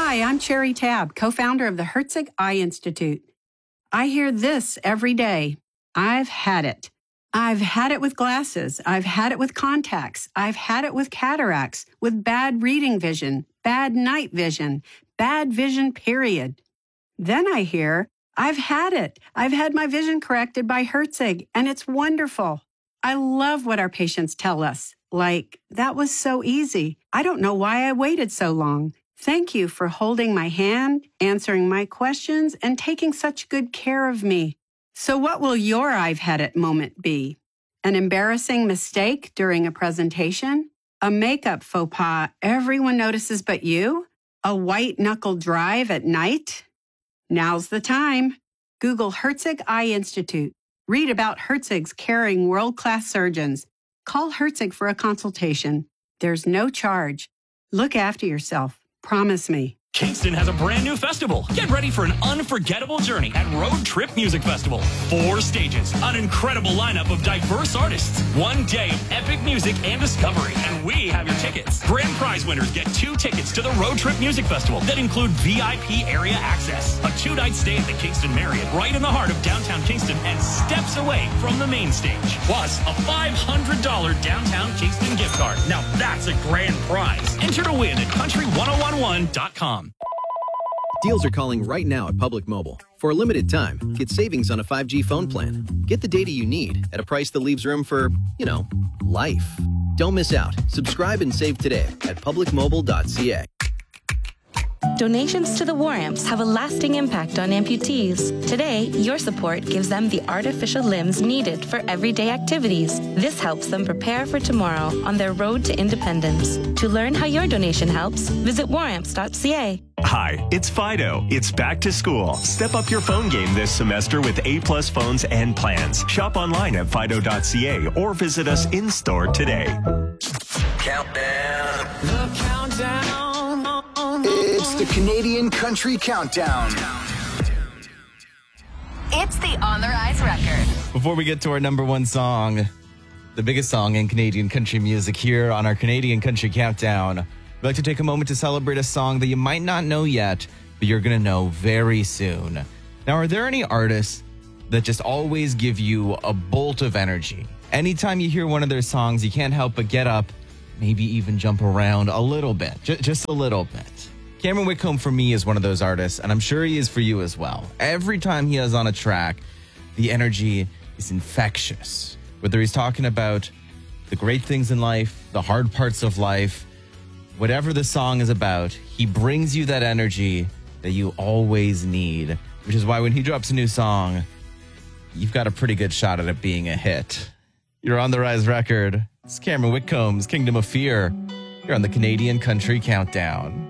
Hi, I'm Sherry Tabb, co-founder of the Herzig Eye Institute. I hear this every day. I've had it. I've had it with glasses. I've had it with contacts. I've had it with cataracts, with bad reading vision, bad night vision, bad vision, period. Then I hear, I've had it. I've had my vision corrected by Herzig, and it's wonderful. I love what our patients tell us. Like, that was so easy. I don't know why I waited so long. Thank you for holding my hand, answering my questions, and taking such good care of me. So what will your I've had it moment be? An embarrassing mistake during a presentation? A makeup faux pas everyone notices but you? A white-knuckle drive at night? Now's the time. Google Herzig Eye Institute. Read about Herzig's caring world-class surgeons. Call Herzig for a consultation. There's no charge. Look after yourself. Promise me. Kingston has a brand new festival. Get ready for an unforgettable journey at Road Trip Music Festival. 4 stages, an incredible lineup of diverse artists, 1 day of epic music and discovery, and we have your tickets. Grand prize winners get 2 tickets to the Road Trip Music Festival that include VIP area access, a 2-night stay at the Kingston Marriott right in the heart of downtown Kingston and steps away from the main stage, plus a $500 downtown Kingston gift card. Now that's a grand prize. Enter to win at country1011.com. Deals are calling right now at Public Mobile. For a limited time, get savings on a 5G phone plan. Get the data you need at a price that leaves room for, life. Don't miss out. Subscribe and save today at publicmobile.ca. Donations to the War Amps have a lasting impact on amputees. Today, your support gives them the artificial limbs needed for everyday activities. This helps them prepare for tomorrow on their road to independence. To learn how your donation helps, visit waramps.ca. Hi, it's Fido. It's back to school. Step up your phone game this semester with A+ phones and plans. Shop online at fido.ca or visit us in-store today. Countdown. The countdown. It's the Canadian Country Countdown. It's the On the Rise record. Before we get to our number 1 song, the biggest song in Canadian country music here on our Canadian Country Countdown, I'd like to take a moment to celebrate a song that you might not know yet, but you're going to know very soon. Now, are there any artists that just always give you a bolt of energy? Anytime you hear one of their songs, you can't help but get up, maybe even jump around a little bit, just a little bit. Cameron Whitcomb for me is one of those artists, and I'm sure he is for you as well. Every time he is on a track, the energy is infectious. Whether he's talking about the great things in life, the hard parts of life, whatever the song is about, he brings you that energy that you always need, which is why when he drops a new song, you've got a pretty good shot at it being a hit. You're on the Rise record. It's Cameron Whitcomb's Kingdom of Fear. You're on the Canadian Country Countdown.